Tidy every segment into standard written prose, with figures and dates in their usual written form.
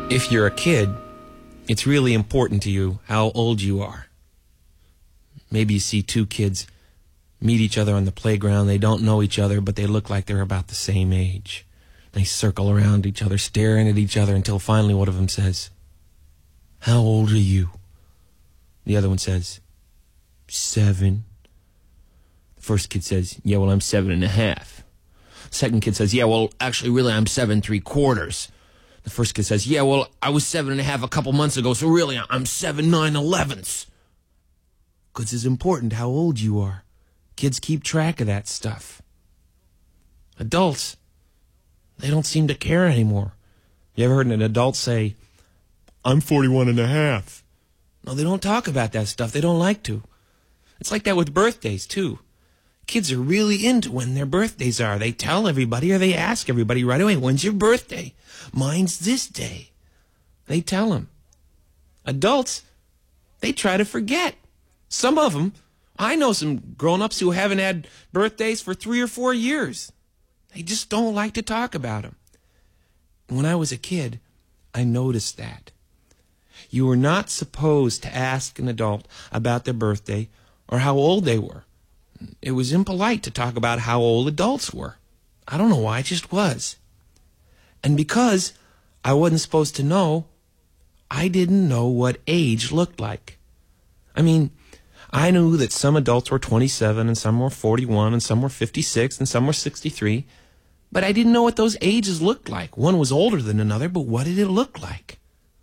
If you're a kid, it's really important to you how old you are. Maybe you see two kids meet each other on the playground. They don't know each other, but they look like they're about the same age. They circle around each other, staring at each other until finally one of them says, "How old are you?" The other one says, 7. The first kid says, "Yeah, well, I'm 7.5. The second kid says, "Yeah, well, actually, really, I'm 7.75. The first kid says, "Yeah, well, I was 7.5 a couple months ago, so really, I'm 7.9/11." Because it's important how old you are. Kids keep track of that stuff. Adults, they don't seem to care anymore. You ever heard an adult say, "I'm 41.5"? No, they don't talk about that stuff. They don't like to. It's like that with birthdays, too. Kids are really into when their birthdays are. They tell everybody or they ask everybody right away, "When's your birthday?" "Mine's this day." They tell them. Adults, they try to forget. Some of them, I know some grown-ups who haven't had birthdays for 3 or 4 years. They just don't like to talk about them. When I was a kid, I noticed that. You were not supposed to ask an adult about their birthday or how old they were. It was impolite to talk about how old adults were. I don't know why, it just was. And because I wasn't supposed to know, I didn't know what age looked like. I mean, I knew that some adults were 27 and some were 41 and some were 56 and some were 63, but I didn't know what those ages looked like. One was older than another, but what did it look like?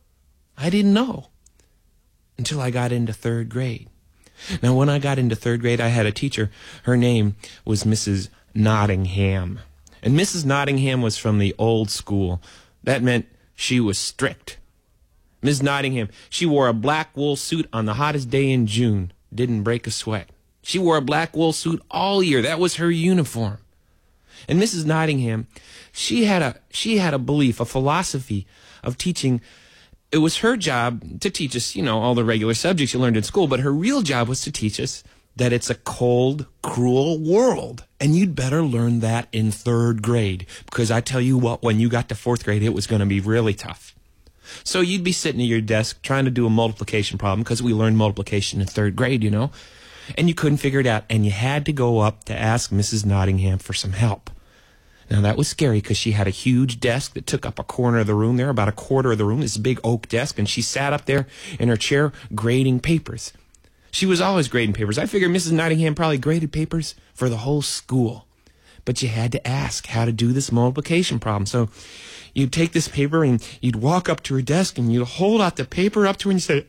I didn't know until I got into 3rd grade. Now, when I got into 3rd grade, I had a teacher. Her name was Mrs. Nottingham. And Mrs. Nottingham was from the old school. That meant she was strict. Ms. Nottingham, she wore a black wool suit on the hottest day in June. Didn't break a sweat. She wore a black wool suit all year. That was her uniform. And Mrs. Nottingham, she had a belief, a philosophy of teaching. It was her job to teach us, all the regular subjects you learned in school, but her real job was to teach us that it's a cold, cruel world. And you'd better learn that in 3rd grade, because I tell you what, when you got to 4th grade, it was going to be really tough. So you'd be sitting at your desk trying to do a multiplication problem, because we learned multiplication in 3rd grade, and you couldn't figure it out, and you had to go up to ask Mrs. Nottingham for some help. Now, that was scary because she had a huge desk that took up a corner of the room there, about a quarter of the room, this big oak desk, and she sat up there in her chair grading papers. She was always grading papers. I figured Mrs. Nottingham probably graded papers for the whole school. But you had to ask how to do this multiplication problem. So you'd take this paper and you'd walk up to her desk and you'd hold out the paper up to her and you'd say,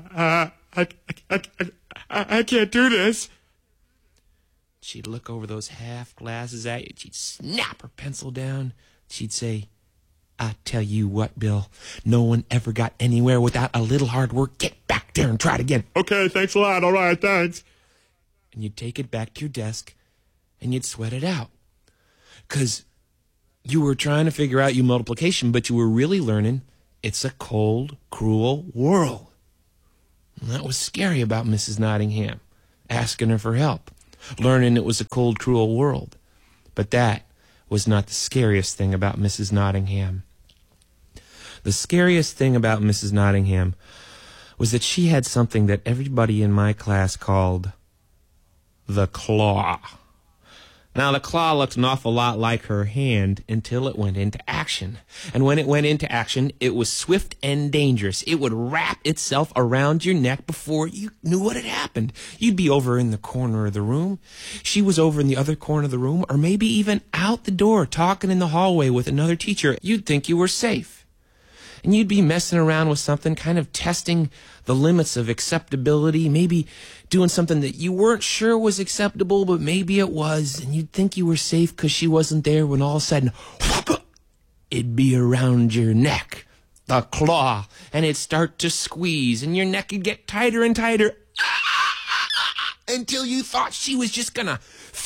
I can't do this. She'd look over those half glasses at you. She'd snap her pencil down. She'd say, "I tell you what, Bill, no one ever got anywhere without a little hard work. Get back there and try it again." "Okay, thanks a lot. All right, thanks." And you'd take it back to your desk and you'd sweat it out. Because you were trying to figure out your multiplication, but you were really learning it's a cold, cruel world. And that was scary about Mrs. Nottingham, asking her for help. Learning it was a cold, cruel world. But that was not the scariest thing about Mrs. Nottingham. The scariest thing about Mrs. Nottingham was that she had something that everybody in my class called the claw. Now, the claw looked an awful lot like her hand until it went into action. And when it went into action, it was swift and dangerous. It would wrap itself around your neck before you knew what had happened. You'd be over in the corner of the room. She was over in the other corner of the room, or maybe even out the door talking in the hallway with another teacher. You'd think you were safe. And you'd be messing around with something, kind of testing the limits of acceptability, maybe doing something that you weren't sure was acceptable, but maybe it was, and you'd think you were safe because she wasn't there, when all of a sudden, whoop, it'd be around your neck, the claw, and it'd start to squeeze, and your neck would get tighter and tighter, until you thought she was just gonna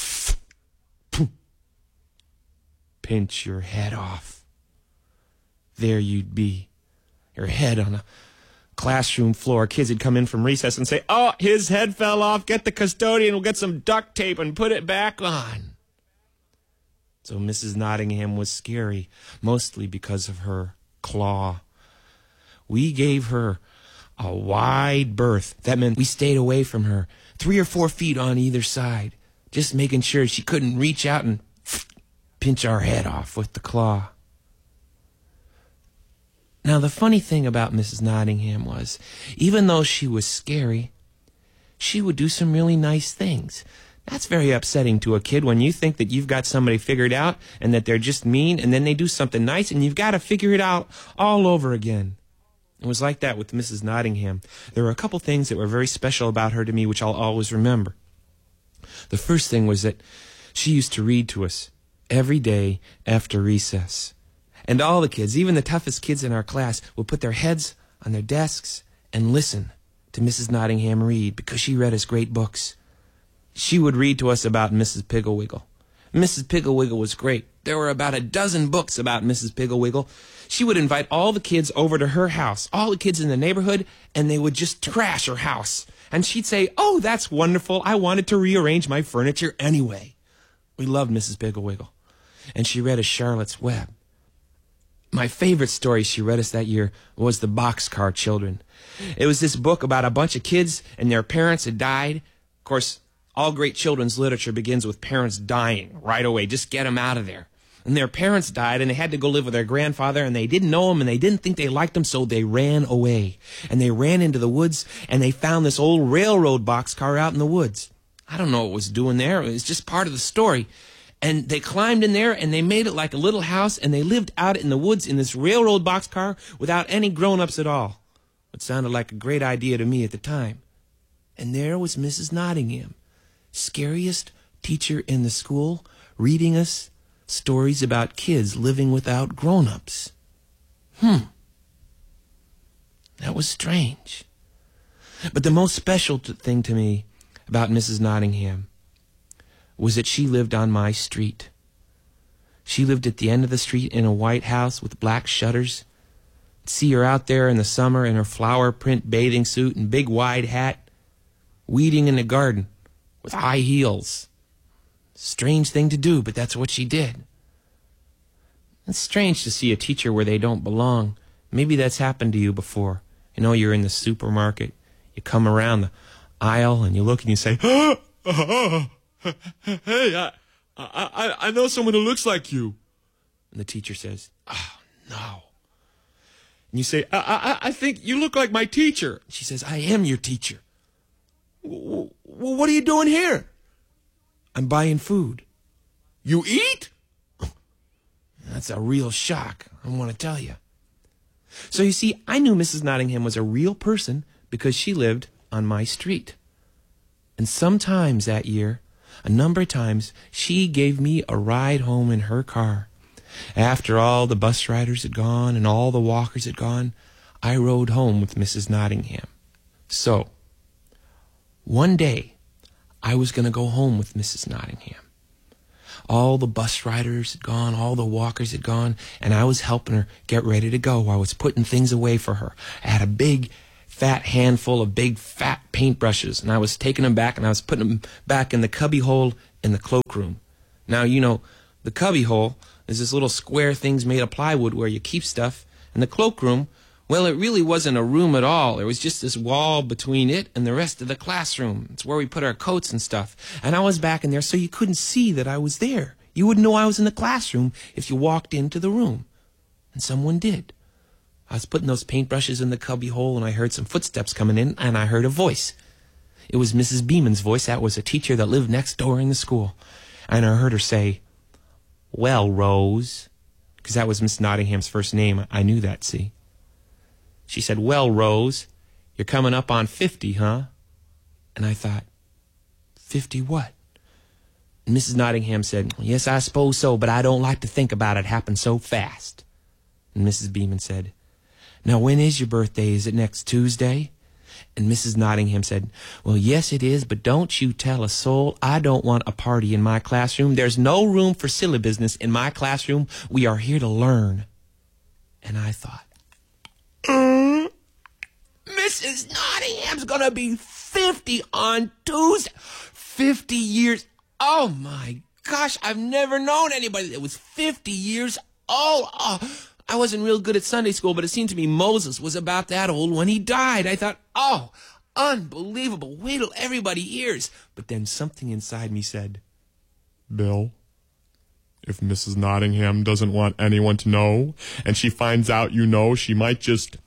pinch your head off. There you'd be, your head on a classroom floor. Kids would come in from recess and say, "Oh, his head fell off. Get the custodian. We'll get some duct tape and put it back on." So Mrs. Nottingham was scary, mostly because of her claw. We gave her a wide berth. That meant we stayed away from her, 3 or 4 feet on either side, just making sure she couldn't reach out and pinch our head off with the claw. Now, the funny thing about Mrs. Nottingham was, even though she was scary, she would do some really nice things. That's very upsetting to a kid when you think that you've got somebody figured out and that they're just mean, and then they do something nice and you've got to figure it out all over again. It was like that with Mrs. Nottingham. There were a couple things that were very special about her to me, which I'll always remember. The first thing was that she used to read to us every day after recess. And all the kids, even the toughest kids in our class, would put their heads on their desks and listen to Mrs. Nottingham read, because she read us great books. She would read to us about Mrs. Pigglewiggle. Mrs. Pigglewiggle was great. There were about a dozen books about Mrs. Pigglewiggle. She would invite all the kids over to her house, all the kids in the neighborhood, and they would just trash her house. And she'd say, "Oh, that's wonderful. I wanted to rearrange my furniture anyway." We loved Mrs. Pigglewiggle. And she read us Charlotte's Web. My favorite story she read us that year was The Boxcar Children. It was this book about a bunch of kids and their parents had died. Of course, all great children's literature begins with parents dying right away. Just get them out of there. And their parents died, and they had to go live with their grandfather, and they didn't know him, and they didn't think they liked him, so they ran away. And they ran into the woods, and they found this old railroad boxcar out in the woods. I don't know what it was doing there. It was just part of the story. And they climbed in there, and they made it like a little house, and they lived out in the woods in this railroad boxcar without any grown-ups at all. It sounded like a great idea to me at the time. And there was Mrs. Nottingham, scariest teacher in the school, reading us stories about kids living without grown-ups. That was strange. But the most special thing to me about Mrs. Nottingham was that she lived on my street. She lived at the end of the street in a white house with black shutters. I'd see her out there in the summer in her flower print bathing suit and big wide hat, weeding in the garden with high heels. Strange thing to do, but that's what she did. It's strange to see a teacher where they don't belong. Maybe that's happened to you before. You know, you're in the supermarket. You come around the aisle and you look and you say, "Hey, I know someone who looks like you." And the teacher says, "Oh, no." And you say, I think you look like my teacher." She says, "I am your teacher." "Well, what are you doing here?" "I'm buying food." "You eat?" That's a real shock, I want to tell you. So you see, I knew Mrs. Nottingham was a real person because she lived on my street. And sometimes that year, a number of times, she gave me a ride home in her car. After all the bus riders had gone and all the walkers had gone, I rode home with Mrs. Nottingham. So, one day, I was going to go home with Mrs. Nottingham. All the bus riders had gone, all the walkers had gone, and I was helping her get ready to go. I was putting things away for her. I had a big, fat handful of big, fat paintbrushes, and I was taking them back, and I was putting them back in the cubby hole in the cloakroom. Now, you know, the cubby hole is this little square things made of plywood where you keep stuff, and the cloakroom, well, it really wasn't a room at all. There was just this wall between it and the rest of the classroom. It's where we put our coats and stuff. And I was back in there so you couldn't see that I was there. You wouldn't know I was in the classroom if you walked into the room. And someone did. I was putting those paintbrushes in the cubby hole and I heard some footsteps coming in and I heard a voice. It was Mrs. Beeman's voice. That was a teacher that lived next door in the school. And I heard her say, "Well, Rose," because that was Miss Nottingham's first name. I knew that, see. She said, "Well, Rose, you're coming up on 50, huh?" And I thought, 50 what? And Mrs. Nottingham said, "Yes, I suppose so, but I don't like to think about it happening so fast." And Mrs. Beeman said, "Now, when is your birthday? Is it next Tuesday?" And Mrs. Nottingham said, "Well, yes, it is, but don't you tell a soul. I don't want a party in my classroom. There's no room for silly business in my classroom. We are here to learn." And I thought, Mrs. Nottingham's gonna be 50 on Tuesday. 50 years. Oh my gosh, I've never known anybody that was 50 years old. Oh, I wasn't real good at Sunday school, but it seemed to me Moses was about that old when he died. I thought, oh, unbelievable. Wait till everybody hears. But then something inside me said, Bill, if Mrs. Nottingham doesn't want anyone to know, and she finds out you know, she might just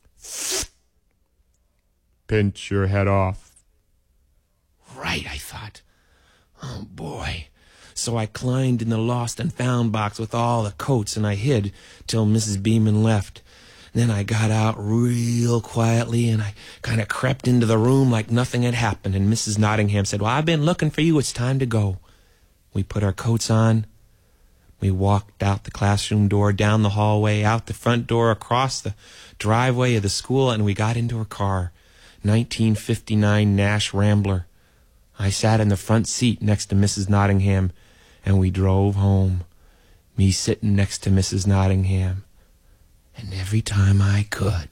pinch your head off. Right, I thought. Oh, boy. So I climbed in the lost and found box with all the coats, and I hid till Mrs. Beeman left. Then I got out real quietly, and I kind of crept into the room like nothing had happened, and Mrs. Nottingham said, well, I've been looking for you. It's time to go. We put our coats on. We walked out the classroom door, down the hallway, out the front door, across the driveway of the school, and we got into a car, 1959 Nash Rambler. I sat in the front seat next to Mrs. Nottingham, and we drove home, me sitting next to Mrs. Nottingham. And every time I could,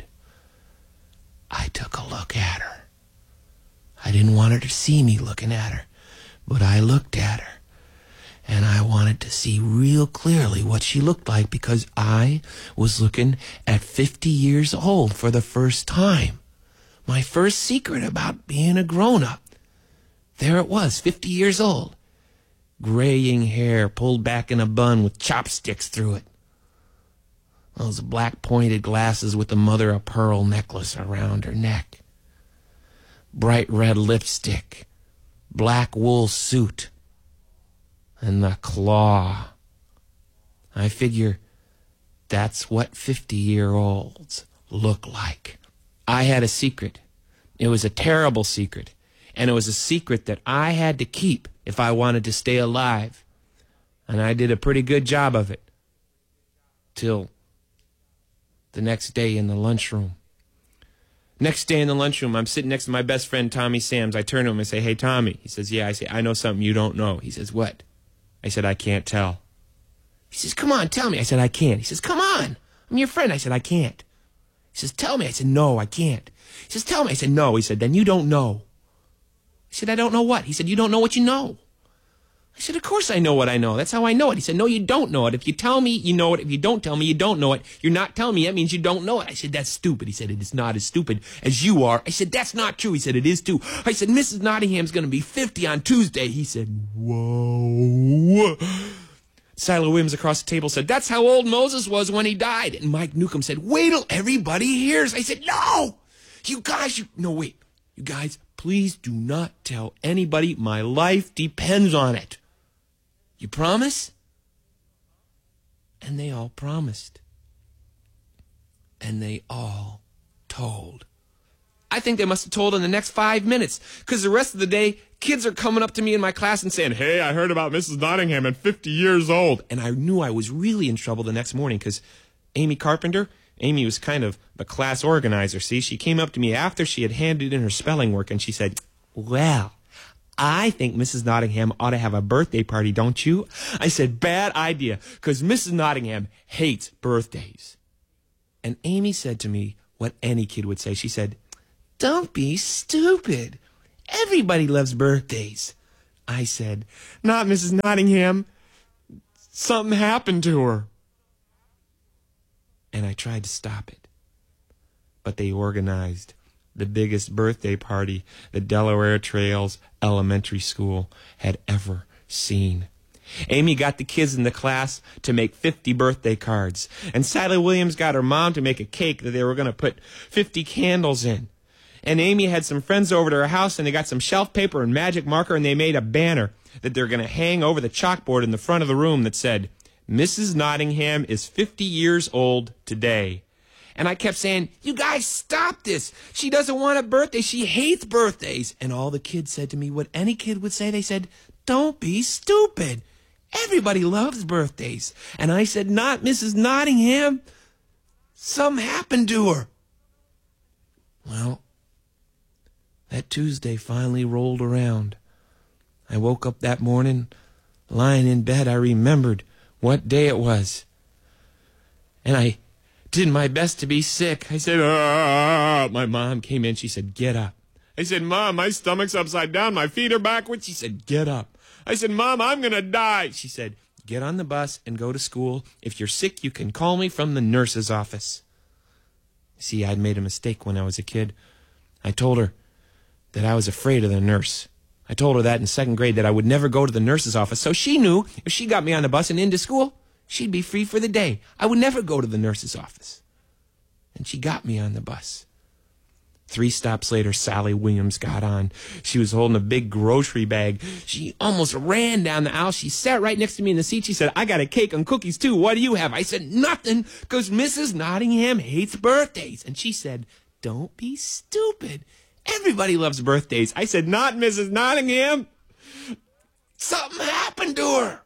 I took a look at her. I didn't want her to see me looking at her, but I looked at her. And I wanted to see real clearly what she looked like, because I was looking at 50 years old for the first time. My first secret about being a grown-up. There it was, 50 years old. Graying hair pulled back in a bun with chopsticks through it. Those black pointed glasses with the mother-of-pearl necklace around her neck. Bright red lipstick. Black wool suit. And the claw. I figure that's what 50-year-olds look like. I had a secret. It was a terrible secret. And it was a secret that I had to keep if I wanted to stay alive. And I did a pretty good job of it. Till the next day in the lunchroom. Next day in the lunchroom, I'm sitting next to my best friend, Tommy Sams. I turn to him and say, hey, Tommy. He says, yeah. I say, I know something you don't know. He says, what? I said, I can't tell. He says, come on, tell me. I said, I can't. He says, come on. I'm your friend. I said, I can't. He says, tell me. I said, no, I can't. He says, tell me. I said, no. He said, then you don't know. I said, I don't know what? He said, you don't know what you know. I said, of course I know what I know. That's how I know it. He said, no, you don't know it. If you tell me, you know it. If you don't tell me, you don't know it. You're not telling me. That means you don't know it. I said, that's stupid. He said, it is not as stupid as you are. I said, that's not true. He said, it is too. I said, Mrs. Nottingham's going to be 50 on Tuesday. He said, whoa. Siler Williams across the table said, that's how old Moses was when he died. And Mike Newcomb said, wait till everybody hears. I said, no. You guys, no, wait. You guys, please do not tell anybody. My life depends on it. You promise? And they all promised. And they all told. I think they must have told in the next 5 minutes, because the rest of the day, kids are coming up to me in my class and saying, hey, I heard about Mrs. Nottingham at 50 years old. And I knew I was really in trouble the next morning, because Amy Carpenter, Amy was kind of the class organizer, see? She came up to me after she had handed in her spelling work, and she said, well, I think Mrs. Nottingham ought to have a birthday party, don't you? I said, bad idea, because Mrs. Nottingham hates birthdays. And Amy said to me what any kid would say. She said, don't be stupid. Everybody loves birthdays. I said, not Mrs. Nottingham. Something happened to her. And I tried to stop it. But they organized the biggest birthday party the Delaware Trails Elementary School had ever seen. Amy got the kids in the class to make 50 birthday cards. And Sally Williams got her mom to make a cake that they were going to put 50 candles in. And Amy had some friends over to her house, and they got some shelf paper and magic marker, and they made a banner that they're going to hang over the chalkboard in the front of the room that said, Mrs. Nottingham is 50 years old today. And I kept saying, you guys, stop this. She doesn't want a birthday. She hates birthdays. And all the kids said to me what any kid would say. They said, don't be stupid. Everybody loves birthdays. And I said, not Mrs. Nottingham. Something happened to her. Well, that Tuesday finally rolled around. I woke up that morning, lying in bed. I remembered what day it was. And I did my best to be sick. I said, ah. My mom came in. She said, get up. I said, Mom, my stomach's upside down. My feet are backwards. She said, get up. I said, Mom, I'm going to die. She said, Get on the bus and go to school. If you're sick, you can call me from the nurse's office. See, I'd made a mistake when I was a kid. I told her that I was afraid of the nurse. I told her that in 2nd grade, that I would never go to the nurse's office. So she knew if she got me on the bus and into school, she'd be free for the day. I would never go to the nurse's office. And she got me on the bus. 3 stops later, Sally Williams got on. She was holding a big grocery bag. She almost ran down the aisle. She sat right next to me in the seat. She said, "I got a cake and cookies too. What do you have?" I said, "Nothing, because Mrs. Nottingham hates birthdays." And she said, "Don't be stupid. Everybody loves birthdays." I said, "Not Mrs. Nottingham. Something happened to her."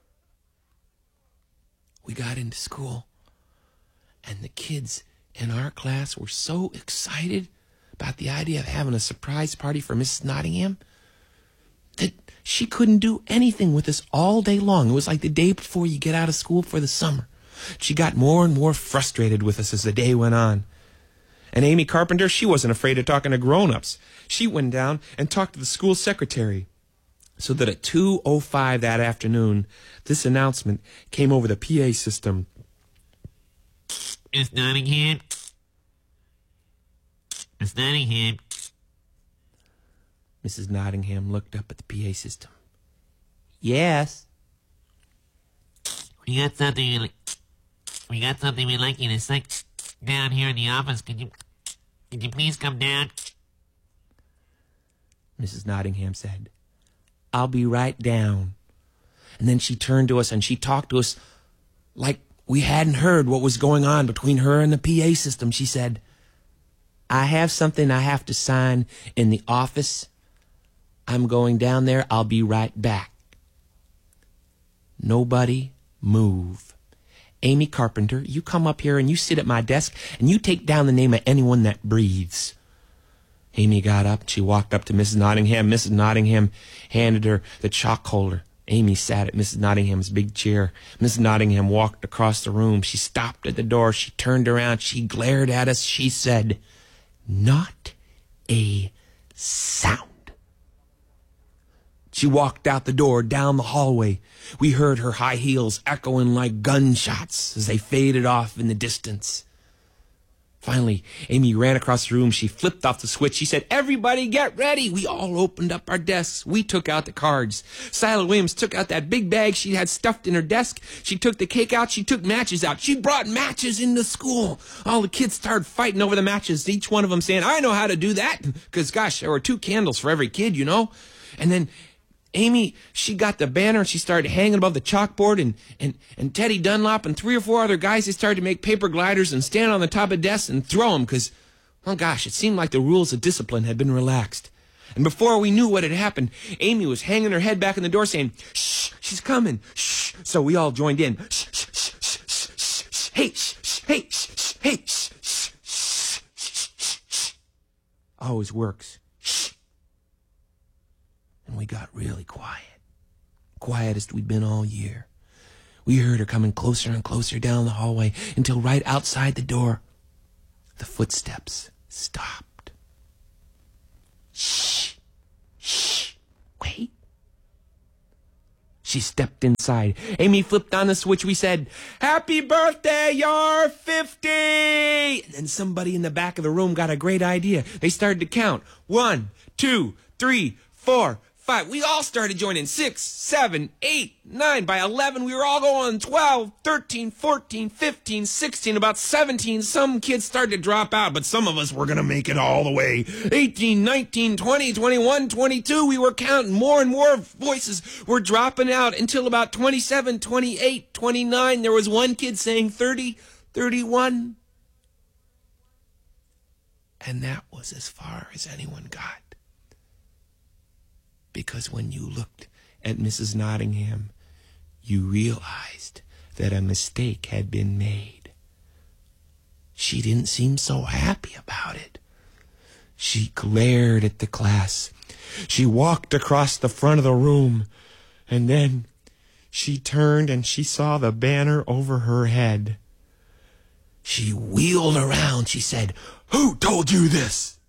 We got into school, and the kids in our class were so excited about the idea of having a surprise party for Mrs. Nottingham that she couldn't do anything with us all day long. It was like the day before you get out of school for the summer. She got more and more frustrated with us as the day went on. And Amy Carpenter, she wasn't afraid of talking to grown-ups. She went down and talked to the school secretary, so that at 2:05 that afternoon, this announcement came over the PA system. "Miss Nottingham. Miss Nottingham." Mrs. Nottingham looked up at the PA system. "Yes." We got something we'd like you to say down here in the office. Could you please come down?" Mrs. Nottingham said, "I'll be right down." And then she turned to us and she talked to us like we hadn't heard what was going on between her and the PA system. She said, "I have something I have to sign in the office. I'm going down there. I'll be right back." Nobody move. Amy Carpenter, you come up here and you sit at my desk and you take down the name of anyone that breathes. Amy got up. She walked up to Mrs. Nottingham. Mrs. Nottingham handed her the chalk holder. Amy sat at Mrs. Nottingham's big chair. Mrs. Nottingham walked across the room. She stopped at the door. She turned around. She glared at us. She said, "Not a sound." She walked out the door, down the hallway. We heard her high heels echoing like gunshots as they faded off in the distance. Finally, Amy ran across the room. She flipped off the switch. She said, "Everybody get ready." We all opened up our desks. We took out the cards. Sally Williams took out that big bag she had stuffed in her desk. She took the cake out. She took matches out. She brought matches into school. All the kids started fighting over the matches, each one of them saying, "I know how to do that." Because, gosh, there were 2 candles for every kid, you know. And then Amy, she got the banner and she started hanging above the chalkboard, and Teddy Dunlop and 3 or 4 other guys, they started to make paper gliders and stand on the top of desks and throw them because, oh gosh, it seemed like the rules of discipline had been relaxed. And before we knew what had happened, Amy was hanging her head back in the door saying, "Shh, she's coming, shh." So we all joined in. "Shh, shh, shh, shh, shh, shh, shh, hey, shh, shh, hey, shh, shh, hey, shh, shh, shh, shh, shh, shh." Always works. And we got really quiet. Quietest we'd been all year. We heard her coming closer and closer down the hallway until right outside the door, the footsteps stopped. "Shh, shh, wait." She stepped inside. Amy flipped on the switch. We said, "Happy birthday, you're 50. And then somebody in the back of the room got a great idea. They started to count. 1, 2, 3, 4, 5. We all started joining. 6, 7, 8, 9. By 11, we were all going. 12, 13, 14, 15, 16, about 17. Some kids started to drop out, but some of us were going to make it all the way. 18, 19, 20, 21, 22. We were counting. More and more voices were dropping out until about 27, 28, 29. There was one kid saying 30, 31. And that was as far as anyone got. Because when you looked at Mrs. Nottingham, you realized that a mistake had been made. She didn't seem so happy about it. She glared at the class. She walked across the front of the room, and then she turned and she saw the banner over her head. She wheeled around. She said, "Who told you this?"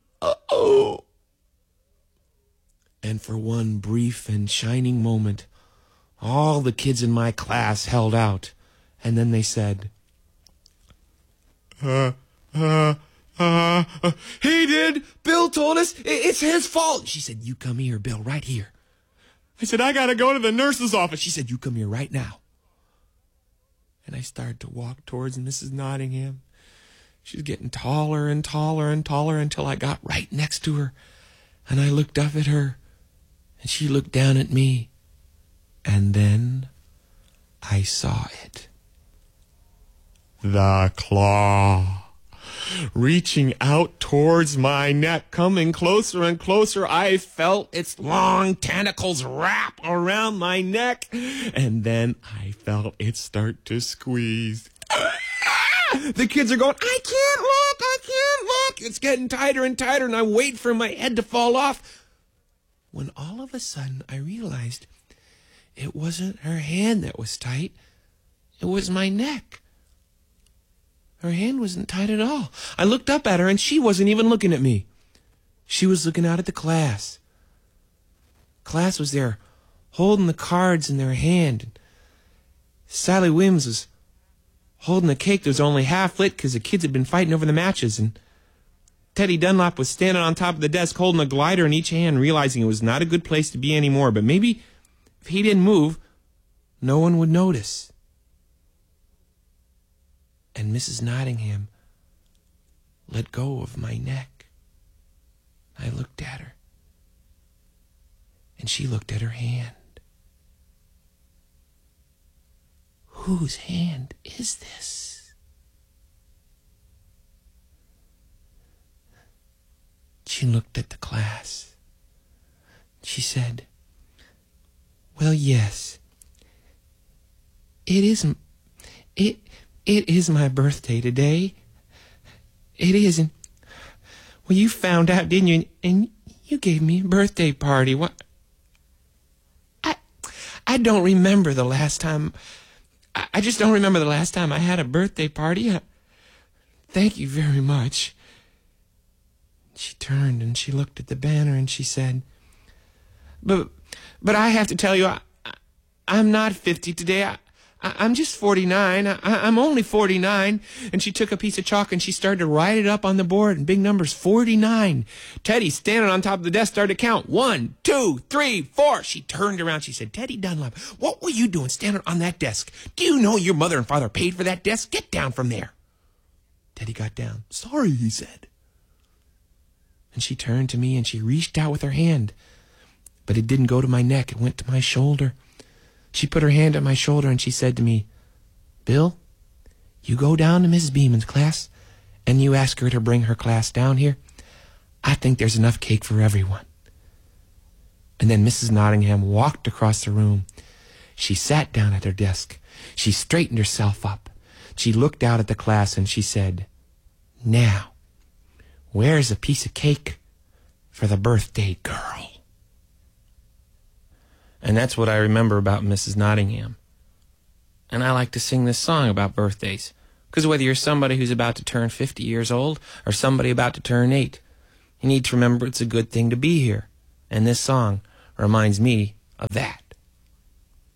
And for one brief and shining moment, All the kids in my class held out, and then they said, he did. Bill told us it's his fault. She said, you come here, Bill, right here. I said, I gotta go to the nurse's office. She said, you come here right now. And I started to walk towards Mrs. Nottingham. She's getting taller and taller and taller until I got right next to her. And I looked up at her, and she looked down at me. And then I saw it. The claw, reaching out towards my neck, coming closer and closer. I felt its long tentacles wrap around my neck, and then I felt it start to squeeze. The kids are going, I can't look. It's getting tighter and tighter, and I wait for my head to fall off. When all of a sudden I realized it wasn't her hand that was tight. It was my neck. Her hand wasn't tight at all. I looked up at her, and she wasn't even looking at me. She was looking out at the class. Class was there, holding the cards in their hand. Sally Williams was holding the cake that was only half lit because the kids had been fighting over the matches, and Teddy Dunlop was standing on top of the desk holding a glider in each hand, realizing it was not a good place to be anymore, but maybe if he didn't move, no one would notice. And Mrs. Nottingham let go of my neck. I looked at her, and she looked at her hand. Whose hand is this? She looked at the class. She said, well, yes, it is my birthday today. It is. And, well, you found out, didn't you? And you gave me a birthday party. What? I don't remember the last time. I just don't remember the last time I had a birthday party. Thank you very much. She turned and she looked at the banner and she said, But I have to tell you, I'm not 50 today. I'm just 49. I'm only 49. And she took a piece of chalk and she started to write it up on the board in big numbers. 49. Teddy, standing on top of the desk, started to count. 1, 2, 3, 4. She turned around. She said, Teddy Dunlop, what were you doing standing on that desk? Do you know your mother and father paid for that desk? Get down from there. Teddy got down. Sorry, he said. And she turned to me and she reached out with her hand. But it didn't go to my neck. It went to my shoulder. She put her hand on my shoulder and she said to me, Bill, you go down to Mrs. Beeman's class and you ask her to bring her class down here. I think there's enough cake for everyone. And then Mrs. Nottingham walked across the room. She sat down at her desk. She straightened herself up. She looked out at the class and she said, now, where's a piece of cake for the birthday girl? And that's what I remember about Mrs. Nottingham. And I like to sing this song about birthdays, because whether you're somebody who's about to turn 50 years old or somebody about to turn 8, you need to remember it's a good thing to be here. And this song reminds me of that.